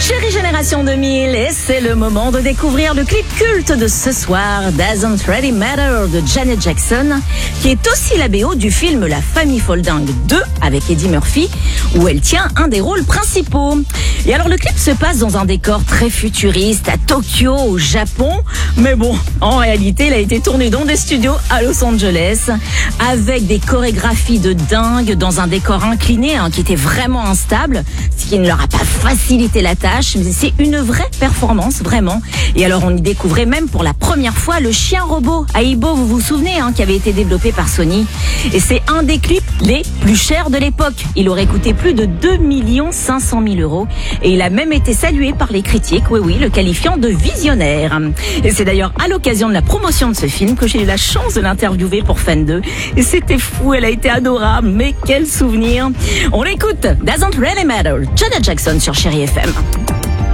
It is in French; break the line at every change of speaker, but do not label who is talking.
Chérie Génération 2000, et c'est le moment de découvrir le clip culte de ce soir, Doesn't Really Matter de Janet Jackson, qui est aussi la BO du film La Famille Folding 2 avec Eddie Murphy, où elle tient un des rôles principaux. Et alors le clip se passe dans un décor très futuriste à Tokyo, au Japon, mais bon, en réalité, il a été tourné dans des studios à Los Angeles, avec des chorégraphies de dingue, dans un décor incliné qui était vraiment instable, ce qui ne leur a pas facilité la tâche, mais c'est une vraie performance, vraiment. Et alors on y découvrait même pour la première fois le chien robot Aibo, vous vous souvenez, qui avait été développé par Sony. Et c'est un des clips les plus chers de l'époque. Il aurait coûté plus de 2 500 000 euros. Et il a même été salué par les critiques, oui, le qualifiant de visionnaire. Et c'est d'ailleurs à l'occasion de la promotion de ce film que j'ai eu la chance de l'interviewer pour Fan 2. Et c'était fou, elle a été adorable, mais quel souvenir. On l'écoute, Doesn't Really Matter, Janet Jackson sur Chérie FM.